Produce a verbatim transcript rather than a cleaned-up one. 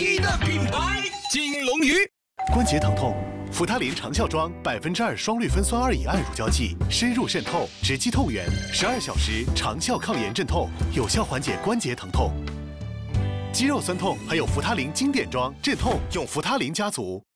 一的品牌，金龙鱼。 关节疼痛，扶他林长效妆百分之二双氯芬酸二乙胺乳胶剂，深入渗透，直击痛源，十二小时长效抗炎镇痛，有效缓解关节疼痛。肌肉酸痛还有扶他林经典妆镇痛，用扶他林家族。